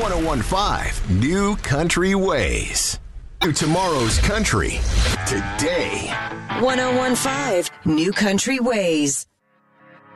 1015 New Country Ways. To tomorrow's country today. 1015 New Country Ways.